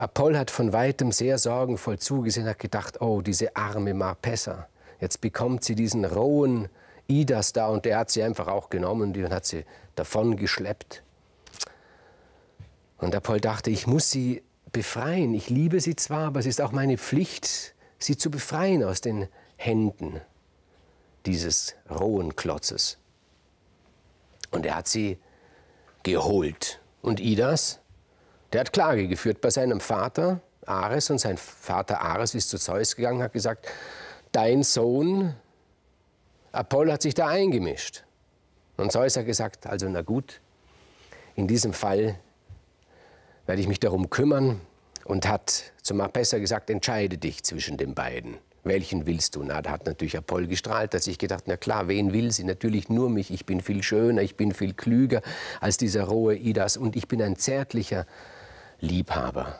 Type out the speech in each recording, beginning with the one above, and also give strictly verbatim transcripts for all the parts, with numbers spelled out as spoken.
Apoll hat von weitem sehr sorgenvoll zugesehen, hat gedacht, oh, diese arme Marpessa, jetzt bekommt sie diesen rohen Idas da und der hat sie einfach auch genommen und hat sie davon geschleppt. Und Apoll dachte, ich muss sie befreien. Ich liebe sie zwar, aber es ist auch meine Pflicht, sie zu befreien aus den Händen dieses rohen Klotzes. Und er hat sie geholt. Und Idas, der hat Klage geführt bei seinem Vater Ares, und sein Vater Ares ist zu Zeus gegangen und hat gesagt, dein Sohn Apoll hat sich da eingemischt. Und Zeus hat gesagt, also na gut, in diesem Fall werde ich mich darum kümmern, und hat zu Marpessa gesagt, entscheide dich zwischen den beiden. Welchen willst du? Na, da hat natürlich Apoll gestrahlt, hat sich gedacht, na klar, wen will sie? Natürlich nur mich, ich bin viel schöner, ich bin viel klüger als dieser rohe Idas und ich bin ein zärtlicher Liebhaber.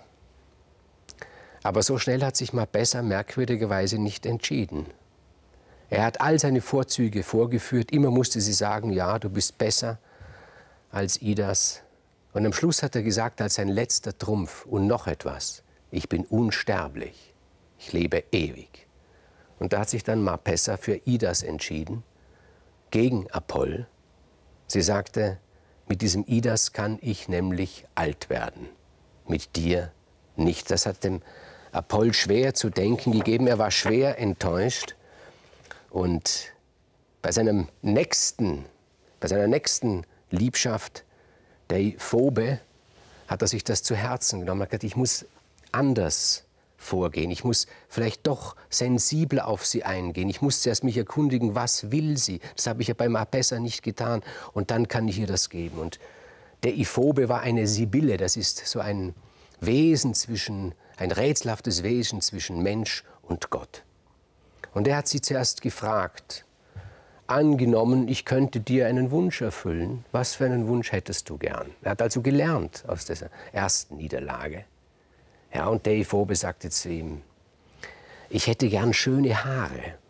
Aber so schnell hat sich Marpessa merkwürdigerweise nicht entschieden. Er hat all seine Vorzüge vorgeführt, immer musste sie sagen, ja, du bist besser als Idas. Und am Schluss hat er gesagt, als sein letzter Trumpf, und noch etwas, ich bin unsterblich, ich lebe ewig. Und da hat sich dann Marpessa für Idas entschieden, gegen Apoll. Sie sagte, mit diesem Idas kann ich nämlich alt werden, mit dir nicht. Das hat dem Apoll schwer zu denken gegeben, er war schwer enttäuscht. Und bei seinem nächsten, bei seiner nächsten Liebschaft, der Phobe, hat er sich das zu Herzen genommen. Er hat gesagt, ich muss anders vorgehen. Ich muss vielleicht doch sensibel auf sie eingehen. Ich muss zuerst mich erkundigen, was will sie. Das habe ich ja bei Marpessa nicht getan. Und dann kann ich ihr das geben. Und der Iphobe war eine Sibylle. Das ist so ein Wesen zwischen, ein rätselhaftes Wesen zwischen Mensch und Gott. Und er hat sie zuerst gefragt, angenommen, ich könnte dir einen Wunsch erfüllen, was für einen Wunsch hättest du gern? Er hat also gelernt aus dieser ersten Niederlage. Ja, und der Iphobe sagte zu ihm, ich hätte gern schöne Haare.